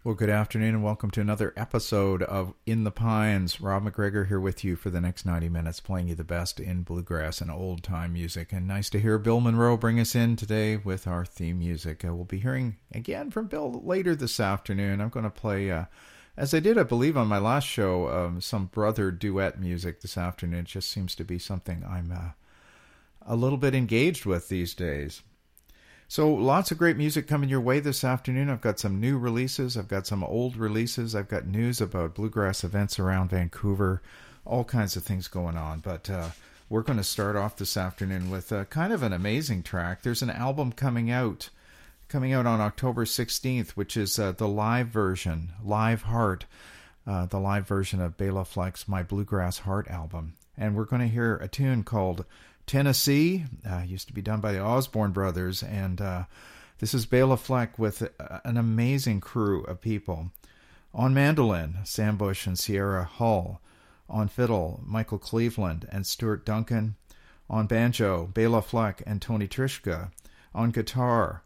Well, good afternoon and welcome to another episode of In the Pines. Rob McGregor here with you for the next 90 minutes, playing you the best in bluegrass and old-time music. And nice to hear Bill Monroe bring us in today with our theme music. We'll be hearing again from Bill later this afternoon. I'm going to play, as I did, I believe, on my last show, some brother duet music this afternoon. It just seems to be something I'm a little bit engaged with these days. So lots of great music coming your way this afternoon. I've got some new releases. I've got some old releases. I've got news about bluegrass events around Vancouver. All kinds of things going on. But we're going to start off this afternoon with kind of an amazing track. There's an album coming out on October 16th, which is the live version, Live Heart, the live version of Bela Fleck's My Bluegrass Heart album. And we're going to hear a tune called Tennessee. Used to be done by the Osborne Brothers, and this is Bela Fleck with an amazing crew of people. On mandolin, Sam Bush and Sierra Hull. On fiddle, Michael Cleveland and Stuart Duncan. On banjo, Bela Fleck and Tony Trischka. On guitar,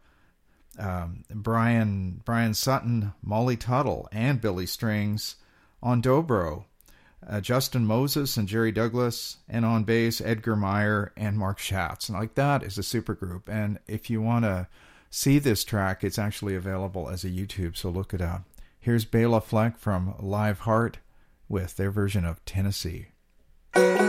Brian Sutton, Molly Tuttle, and Billy Strings. On dobro, Justin Moses and Jerry Douglas, and on bass, Edgar Meyer and Mark Schatz. And like that is a super group. And if you want to see this track, it's actually available as a YouTube, so look it up. Here's Bela Fleck from Live Heart with their version of Tennessee.